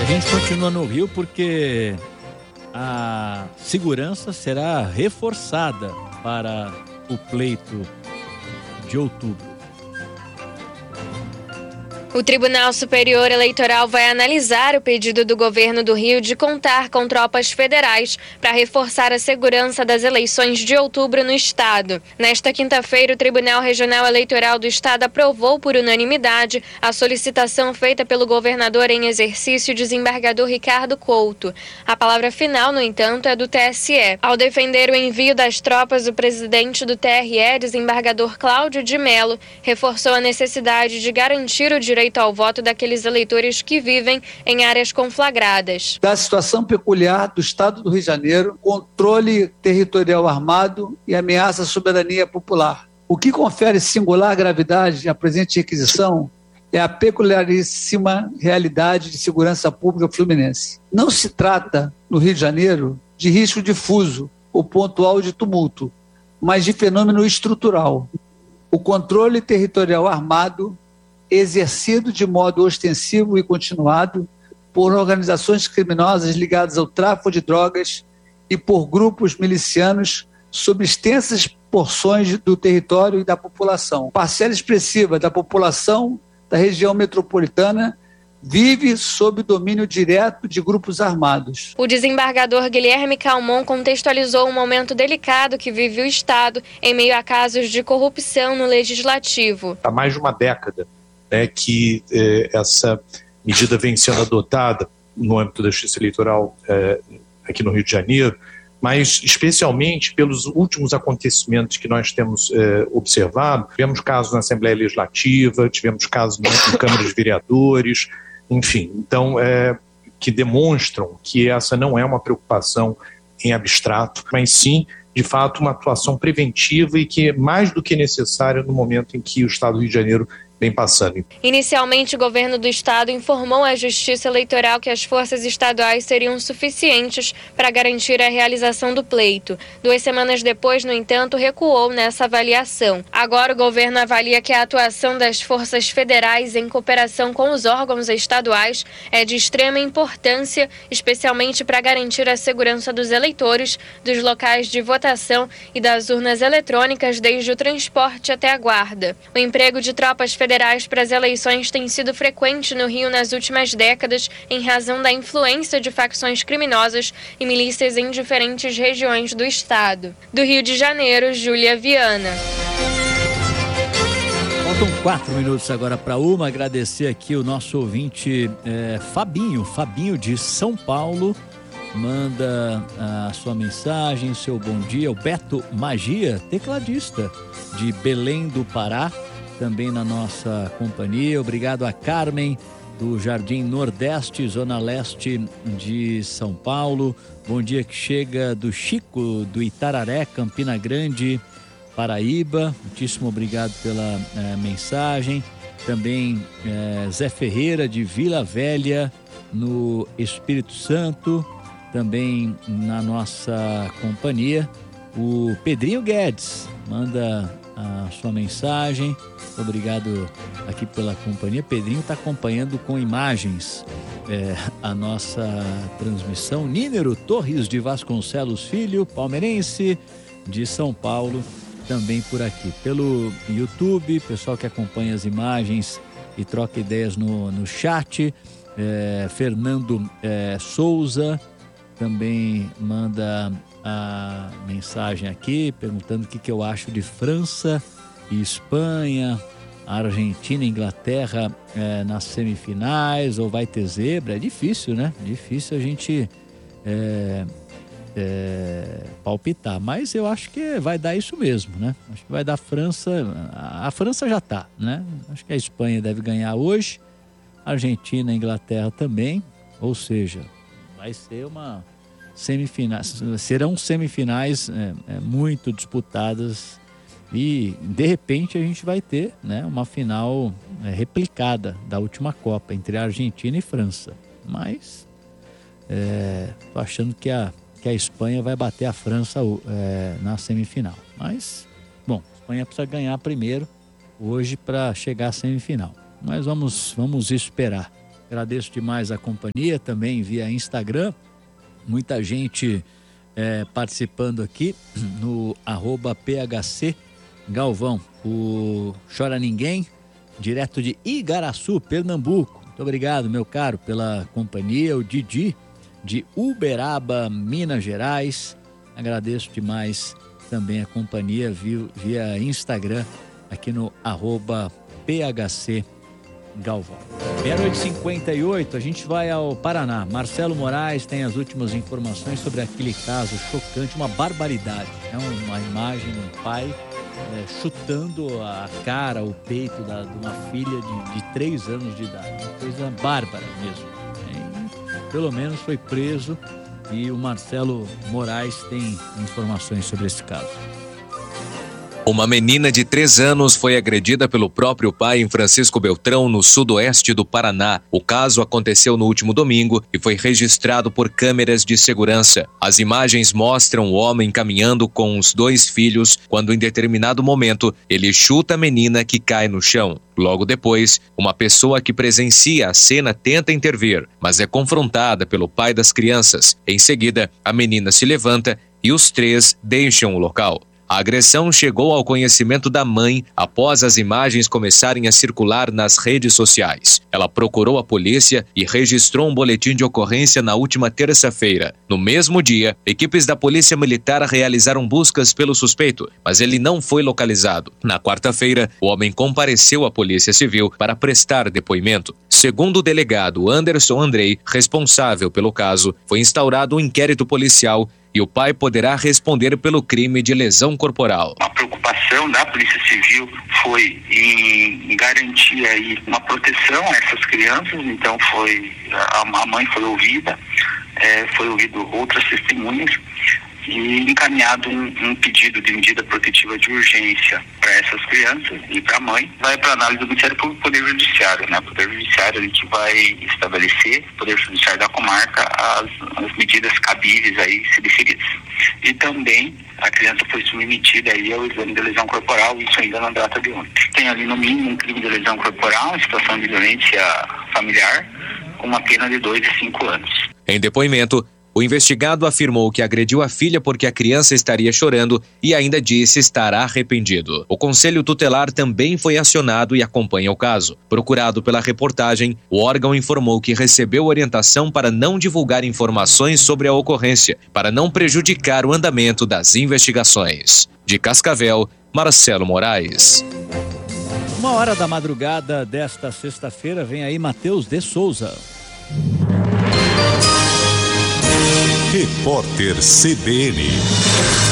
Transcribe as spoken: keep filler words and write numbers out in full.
A gente continua no Rio porque a segurança será reforçada para o pleito de outubro. O Tribunal Superior Eleitoral vai analisar o pedido do governo do Rio de contar com tropas federais para reforçar a segurança das eleições de outubro no estado. Nesta quinta-feira, o Tribunal Regional Eleitoral do estado aprovou por unanimidade a solicitação feita pelo governador em exercício, desembargador Ricardo Couto. A palavra final, no entanto, é do T S E. Ao defender o envio das tropas, o presidente do T R E, desembargador Cláudio de Mello, reforçou a necessidade de garantir o direito ao voto daqueles eleitores que vivem em áreas conflagradas. Da situação peculiar do Estado do Rio de Janeiro, controle territorial armado e ameaça à soberania popular. O que confere singular gravidade à presente requisição é a peculiaríssima realidade de segurança pública fluminense. Não se trata, no Rio de Janeiro, de risco difuso ou pontual de tumulto, mas de fenômeno estrutural. O controle territorial armado exercido de modo ostensivo e continuado por organizações criminosas ligadas ao tráfico de drogas e por grupos milicianos sobre extensas porções do território e da população. Parcela expressiva da população da região metropolitana vive sob domínio direto de grupos armados. O desembargador Guilherme Calmon contextualizou um momento delicado que vive o Estado em meio a casos de corrupção no Legislativo. Há mais de uma década É que eh, essa medida vem sendo adotada no âmbito da justiça eleitoral eh, aqui no Rio de Janeiro, mas especialmente pelos últimos acontecimentos que nós temos eh, observado. Tivemos casos na Assembleia Legislativa, tivemos casos na Câmara de Vereadores, enfim, então, eh, que demonstram que essa não é uma preocupação em abstrato, mas sim, de fato, uma atuação preventiva e que é mais do que necessária no momento em que o Estado do Rio de Janeiro vem passando. Inicialmente, o governo do estado informou à Justiça Eleitoral que as forças estaduais seriam suficientes para garantir a realização do pleito. Duas semanas depois, no entanto, recuou nessa avaliação. Agora, o governo avalia que a atuação das forças federais em cooperação com os órgãos estaduais é de extrema importância, especialmente para garantir a segurança dos eleitores, dos locais de votação e das urnas eletrônicas, desde o transporte até a guarda. O emprego de tropas federais para as eleições tem sido frequente no Rio nas últimas décadas em razão da influência de facções criminosas e milícias em diferentes regiões do estado. Do Rio de Janeiro, Júlia Viana. Faltam quatro minutos agora para uma. Agradecer aqui o nosso ouvinte é, Fabinho, Fabinho de São Paulo. Manda a sua mensagem, seu bom dia. O Beto Magia, tecladista de Belém do Pará, também na nossa companhia. Obrigado a Carmen do Jardim Nordeste, Zona Leste de São Paulo. Bom dia que chega do Chico do Itararé, Campina Grande, Paraíba. Muitíssimo obrigado pela eh, mensagem. Também eh, Zé Ferreira de Vila Velha, no Espírito Santo, também na nossa companhia. O Pedrinho Guedes manda a sua mensagem. Obrigado aqui pela companhia. Pedrinho está acompanhando com imagens é, a nossa transmissão. Nínero Torres de Vasconcelos Filho, palmeirense de São Paulo, também por aqui. Pelo YouTube, pessoal que acompanha as imagens e troca ideias no, no chat. É, Fernando é, Souza também manda a mensagem aqui, perguntando o que, que eu acho de França e Espanha, Argentina e Inglaterra é, nas semifinais, ou vai ter zebra. É difícil, né? Difícil a gente é, é, palpitar, mas eu acho que vai dar isso mesmo, né? Acho que vai dar França, a, a França já tá, né? Acho que a Espanha deve ganhar hoje, a Argentina e a Inglaterra também, ou seja, vai ser uma semifinais, serão semifinais é, é, muito disputadas e de repente a gente vai ter, né, uma final é, replicada da última Copa entre a Argentina e França, mas é, tô achando que a, que a Espanha vai bater a França é, na semifinal, mas bom, a Espanha precisa ganhar primeiro hoje para chegar à semifinal, mas vamos, vamos esperar. Agradeço demais a companhia, também via Instagram. Muita gente é, participando aqui no arroba P H C Galvão. O Chora Ninguém, direto de Igaraçu, Pernambuco. Muito obrigado, meu caro, pela companhia. O Didi, de Uberaba, Minas Gerais. Agradeço demais também a companhia via, via Instagram, aqui no arroba P H C Galvão. Meia-noite e cinquenta e oito, a gente vai ao Paraná. Marcelo Moraes tem as últimas informações sobre aquele caso chocante, uma barbaridade. É uma imagem de um pai é, chutando a cara, o peito da, de uma filha de, de três anos de idade. Uma coisa bárbara mesmo. É, pelo menos foi preso e o Marcelo Moraes tem informações sobre esse caso. Uma menina de três anos foi agredida pelo próprio pai em Francisco Beltrão, no sudoeste do Paraná. O caso aconteceu no último domingo e foi registrado por câmeras de segurança. As imagens mostram o homem caminhando com os dois filhos, quando em determinado momento ele chuta a menina que cai no chão. Logo depois, uma pessoa que presencia a cena tenta intervir, mas é confrontada pelo pai das crianças. Em seguida, a menina se levanta e os três deixam o local. A agressão chegou ao conhecimento da mãe após as imagens começarem a circular nas redes sociais. Ela procurou a polícia e registrou um boletim de ocorrência na última terça-feira. No mesmo dia, equipes da Polícia Militar realizaram buscas pelo suspeito, mas ele não foi localizado. Na quarta-feira, o homem compareceu à Polícia Civil para prestar depoimento. Segundo o delegado Anderson Andrei, responsável pelo caso, foi instaurado um inquérito policial e o pai poderá responder pelo crime de lesão corporal. A preocupação da Polícia Civil foi em garantir aí uma proteção a essas crianças, então foi a mãe foi ouvida, é, foi ouvido outras testemunhas e encaminhado um, um pedido de medida protetiva de urgência para essas crianças e para a mãe. Vai para análise do Ministério Público e Poder Judiciário, né? O Poder Judiciário a gente vai estabelecer, o Poder Judiciário da comarca, as, as medidas cabíveis aí se deferidas. E também a criança foi submetida aí ao exame de lesão corporal, isso ainda não data de ontem. Tem ali no mínimo um crime de lesão corporal, situação de violência familiar, com uma pena de dois a cinco anos. Em depoimento, o investigado afirmou que agrediu a filha porque a criança estaria chorando e ainda disse estar arrependido. O Conselho Tutelar também foi acionado e acompanha o caso. Procurado pela reportagem, o órgão informou que recebeu orientação para não divulgar informações sobre a ocorrência, para não prejudicar o andamento das investigações. De Cascavel, Marcelo Moraes. Uma hora da madrugada desta sexta-feira, vem aí Matheus de Souza. Repórter C B N.